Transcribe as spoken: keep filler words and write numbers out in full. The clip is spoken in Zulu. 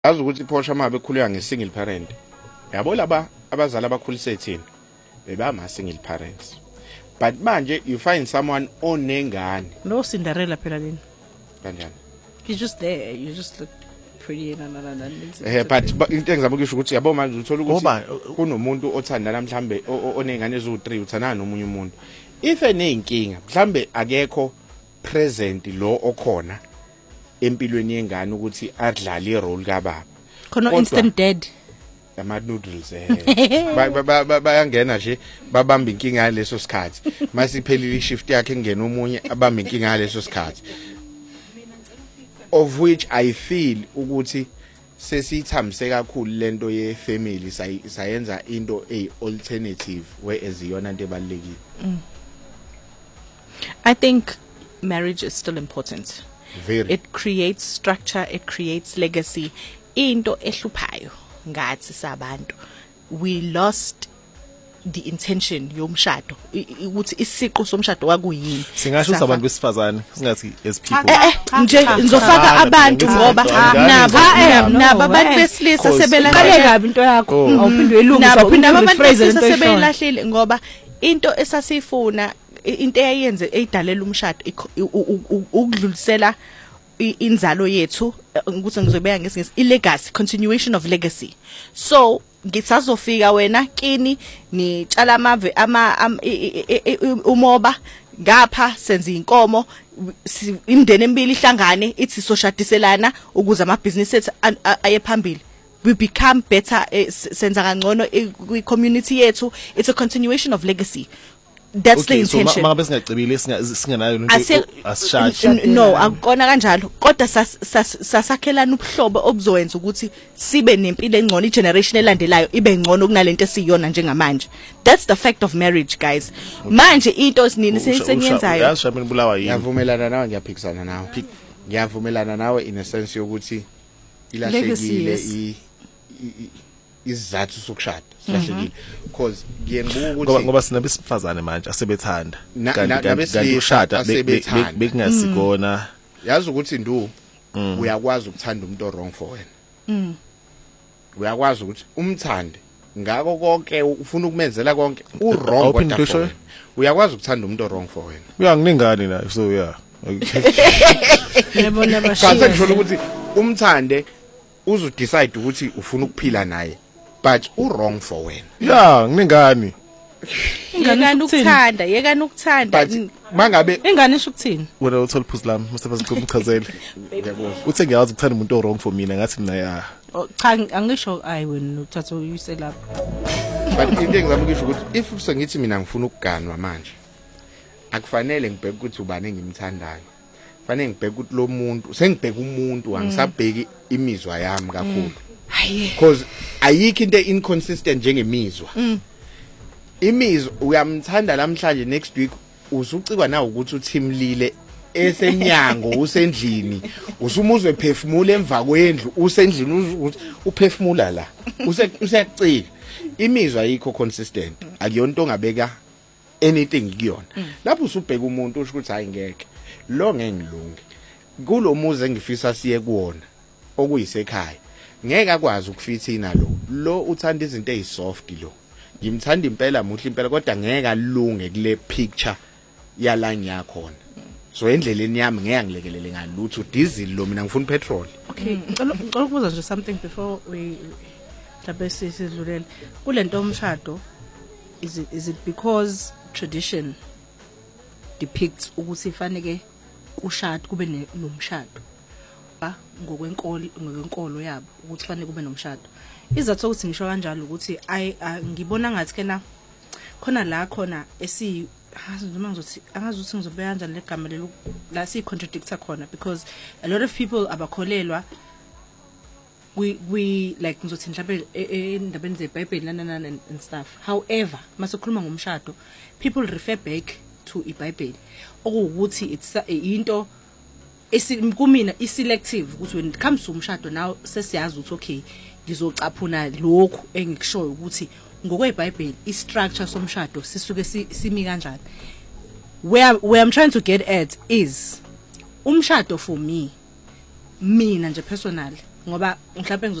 Yazi ukuthi iphosha uma bekhuleka nge-single parent. Yabo laba abazali abakhulise thina beba ma single parents. But manje you find someone onengane. No Cinderella phela leni. Kanjani? He's just there. You just look pretty and and and. Eh but into engizama ukusho ukuthi yabo manje uthola ukuthi kunomuntu othandana mhlambe onengane ezu three uthandana nomunye umuntu. If eneyinkinga mhlambe akekho present lo okhona empilweni yengane ukuthi adlale irole kababa. Khona instant dead. Ama noodles eh bayangena nje babamba inkinga yaleso sikhathi masiphelile ishift yakhe ngene umunye abamba inkinga yaleso sikhathi, of which I feel ukuthi sesithambise kakhulu lento ye family sayenza into a alternative whereas iyona into ebalekile. I think marriage is still important. Very. It creates structure, it creates legacy. Into ehluphayo ngathi sabantu, we lost the intention yomshado ukuthi isiqo somshado wakuyini. Singasho sabantu besifazane singathi as people nje ngizofaka abantu ngoba nabo nabo abantu besilisa sebelahlile kabi into yakho awuphinde uyilungisa uphinde uphrase into sebelahlile ngoba into esasifuna into eyayenze eyidalela umshado ukudlulisela inzalo yethu ukuthi ngizobeka ngesingisi ilegacy, continuation of legacy. So ngisazofika wena kini nitshala amave ama umoba ngapha senza inkomo imndeni emibili ihlangane ithi soshadiselana ukuze ama business ethu aye phambili. We become better, senza kangcono kwi community yethu. It's a continuation of legacy. That's okay, the intention. So mangabe singacebile singenayo into asishaje. No, akukona kanjalo. Kodwa sasakhelana ubuhlobo obuzowenza ukuthi sibe nempilo engcono, igeneration elandelayo ibe ngcono kunalento esiyona njengamanje. That's the fact of marriage, guys. Manje into esinini seniyenzayo. Yashamini bulawa yini? Ngiyavumelana nawe, ngiyaphikisana nawe. Ngiyavumelana nawe in a sense yokuthi ilahlekile i izathu sokushada silahlekile because ngiyengibuka ukuthi ngoba sina besifazane manje asebethanda kanti ushada bekungasikona. Yazi ukuthi ndu uyakwazi ukuthanda umuntu o wrong for wena. Uyakwazi ukuthi umthande ngako konke ufuna ukumenzela konke u wrong kodwa uyakwazi ukuthanda umuntu o wrong for wena. Uyanginingani la so yeah. Yebo nabashiya. Kanti ngisho ukuthi umthande uzu decide ukuthi ufuna ukuphila naye but u wrong for wena. Yeah, nginingani. Ingane ukuthanda, yekani ukuthanda. Mangabe ingane isho ukuthini? Wena uthola phuzu lami mase bazichazele. Uthe ngiyazi ukuthanda umuntu o wrong for mina ngathi mina ya. Cha angisho ayi wena uthatha uyise lapha. But into engizama ukusho ukuthi if sengithi mina ngifuna ukuganwa manje akufanele ngibheke ukuthi ubani engimthandayo. Fanele ngibheke ukuthi lo muntu sengibheka umuntu angisabheki imizwa yami kakhulu. Because ayikho into inconsistent njengemizwa. Imizwa uyamthanda namhlanje next week usucikwa nawe ukuthi uthimlile esemnyango usendlini usumuzwe phefumula emva kwendlu usendlini uphefumula la useyacika. Imizwa ayikho consistent, akuyonto ongabeka anything kuyona. Lapho usubheka umuntu usho ukuthi hayi ngeke lo ngeke ngilunge kulomuzi engifisa siye kuona okuyisekhaya ngeke akwazi ukufithina lo lo uthanda izinto ezisoft lo ngimthanda impela muhle impela kodwa ngeke alunge kule picture yala ngiyakhona. So endleleni yami ngeke ngilekelele ngalutho diesel lo mina ngifuna petrol. Okay, ngicela ngicela ukubuza nje something before we mhlawumbe sidlulele kulento yomshado. Is it is it because tradition depicts ukuthi ifaneke ushado kube nomshado ba ngokwenkolo ngokwenkolo yabo ukuthi fanele kube nomshado. Izathu ukuthi ngisho kanjalo ukuthi I ngibona ngathi kena khona la khona esi noma ngizothi angazuthi ngizobeka kanjani legama lelo la si contradictor khona because a lot of people abakholelwa we we like ngizothi mhlawumbe endabeni zeBhayibheli nanana and stuff. However masokhuluma ngomshado people refer back to iBhayibheli okuwukuthi it's into esimkumina iselective ukuthi when it comes to umshado now sesiyazi ukuthi okay ngizocaphuna lokhu engikushoyo ukuthi ngokweBhayibheli istructure somshado sisuke simi kanjani. Where where I'm trying to get at is umshado for me mina nje personally ngoba mhlawumbe